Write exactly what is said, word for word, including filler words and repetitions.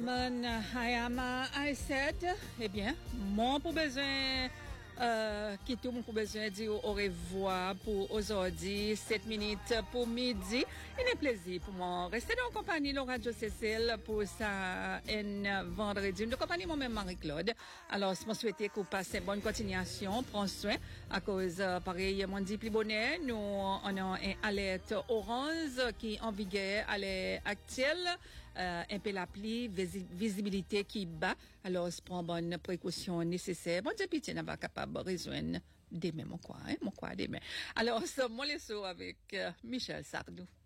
Mon Hayama, I said, eh bien, mon pour besoin, euh, qui tout mon pour besoin de dire au revoir pour aujourd'hui, sept minutes pour midi. Il est plaisir pour moi rester dans la compagnie de Radio Cécile pour ça, un vendredi. De compagnie moi-même Marie-Claude. Alors, je me souhaite que vous passez une bonne continuation, prends soin, à cause, euh, pareil, mon dit plus bonnet, nous, on a un alerte orange qui est en vigueur à l'heure actuelle. Euh, un peu l'appli, visi- visibilité qui bat. Alors, je prends bonne précaution nécessaire. Bon, Dieu, pitié, n'a pas capable de rejoindre demain, mon quoi, hein, mon quoi, demain. Alors, ça, mon laisse avec euh, Michel Sardou.